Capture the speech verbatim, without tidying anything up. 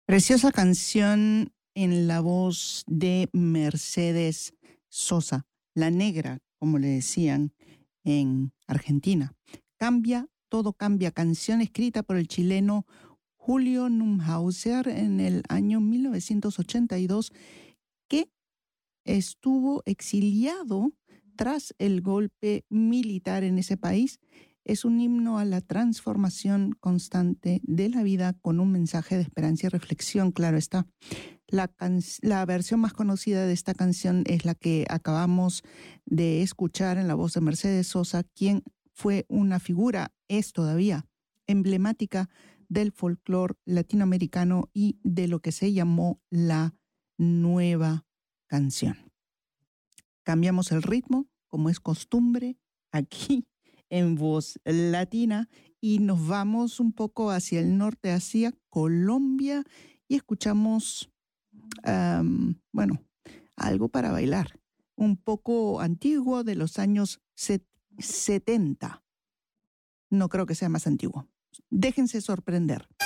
Preciosa canción en la voz de Mercedes Sosa, la negra, como le decían en Argentina. Cambia, todo cambia, canción escrita por el chileno Julio Neumhauser en el año mil novecientos ochenta y dos, que estuvo exiliado tras el golpe militar en ese país. Es un himno a la transformación constante de la vida con un mensaje de esperanza y reflexión, claro está. La, can- la versión más conocida de esta canción es la que acabamos de escuchar en la voz de Mercedes Sosa, quien fue una figura, es todavía emblemática del folclore latinoamericano y de lo que se llamó la nueva canción. Cambiamos el ritmo, como es costumbre, aquí en Voz Latina, y nos vamos un poco hacia el norte, hacia Colombia, y escuchamos, um, bueno, algo para bailar, un poco antiguo de los años setenta. No creo que sea más antiguo. Déjense sorprender.